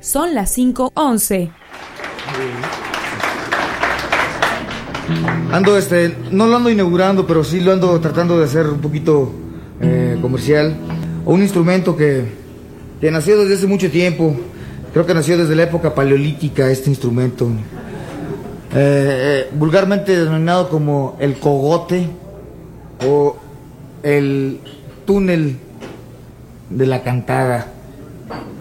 Son las 5:11. No lo ando inaugurando, pero sí lo ando tratando de hacer un poquito comercial. Un instrumento que nació desde hace mucho tiempo. Creo que nació desde la época paleolítica este instrumento. Vulgarmente denominado como el cogote o el túnel de la cantada.